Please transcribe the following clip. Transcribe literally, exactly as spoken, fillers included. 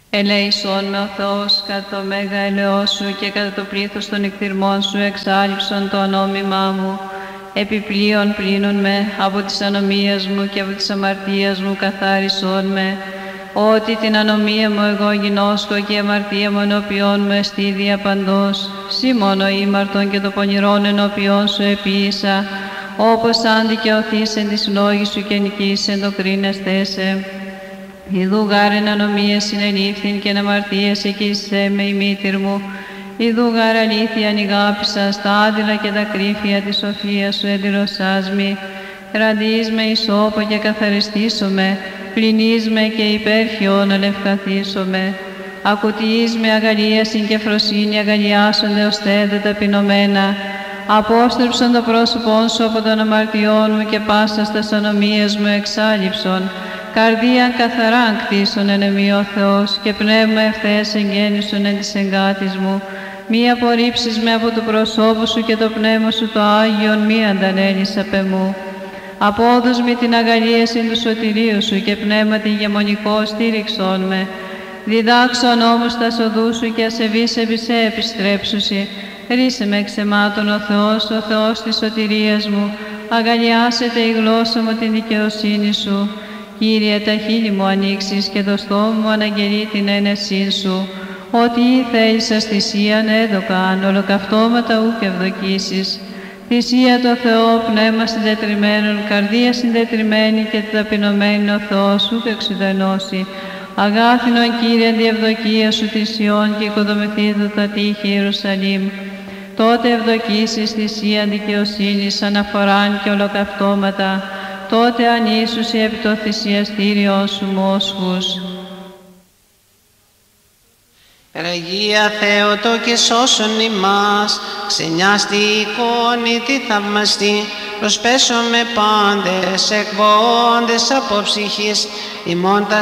Ελέησόν με ο Θεός κατά το μέγα ελαιός σου και κατά το πλήθος των εκθυρμών σου εξάλληψον το ανόμημά μου. Επιπλέον πλύνουν με από της ανομίας μου και από της αμαρτίας μου καθάρισόν με. Ότι την ανομία μου εγώ γινώσκω και η αμαρτία μου ενώπιόν μου εστίδια παντός. Συ μόνο ήμαρτον και το πονηρόν ενώπιόν σου επίησα. Όπως αν δικαιωθείς εν της λόγης σου και νικήσεν το κρίνεστέσαι. Ιδού γάρεν ανομίες συνελήφθην και αμαρτίες εκείσαι με η μήτηρ μου. Ιδού γάρ αλήθεια νηγάπησα στα άδειλα και τα κρύφια της σοφίας σου εδηλωσάς μη. Ραντείς με ισόπο και καθαριστήσομαι, πλυνείς με και υπέρχιον αλευκαθήσομαι. Ακουτείς με αγαλίασιν και φροσύνη αγαλιάσονται ως θέδε ταπεινωμένα. Απόστρεψον το πρόσωπόν σου από των αμαρτιών μου και πάσα στας ανομίες μου εξάλληψον. Καρδίαν καθαράν κτίσον εν εμεί ο Θεός και πνεύμα ευθέας εγγέννησον εν της εγκάτης μου. Μη απορρίψεις με από το προσώπου σου και το πνεύμα σου το Άγιον μη αντανέλεις απ' εμού. Απόδους μη την αγαλίαση του σωτηρίου σου και πνεύμα την γεμονικό στήριξον με. Διδάξον όμως τα οδούς σου και ασεβείς επί σε επιστρέψουσι. Ρίσε με εξαιμάτων ο Θεός, ο Θεός της σωτηρίας μου. Αγαλιάσετε η γλώσσα μου την δικαιοσύνη σου. Κύριε, τα χείλη μου ανοίξεις και το στόμα μου αναγγελεί την ένεσή σου. Ότι ή θέλησας θυσίαν έδωκαν, ολοκαυτώματα ούκ ευδοκίσεις. Θυσία το Θεό, πνεύμα συντετριμμένον, καρδία συντετριμένη και ταπεινωμένη ο Θεός ούκ εξουδενώσει. Αγάθινον Κύριε, διευδοκία σου θυσιών και οικοδομηθήτω τα τείχη Ιερουσαλήμ. Τότε ευδοκίσεις θυσία δικαιοσύνης, αναφοράν και ολοκαυτώματα. Τότε ανήσουσι επί το θυσιαστήριό σου μόσχους. Αγία Θεότο και σώσον ημάς, ξενιάστη εικόνη τη θαυμαστή, προσπέσω με πάντες εκβόντες από ψυχής, ημών τα